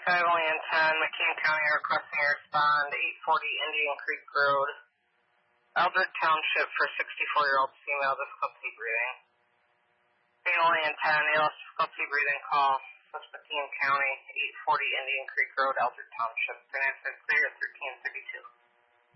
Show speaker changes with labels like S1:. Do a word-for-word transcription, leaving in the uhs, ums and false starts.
S1: twenty-five, only in ten, McKean County requesting a respond, eight forty Indian Creek Road, Eldred Township for sixty-four-year-old female, difficulty breathing. Only in ten, A L S difficulty breathing call, West McKean County, eight forty Indian Creek Road, Eldred Township. Pronounced clear at thirteen thirty-two.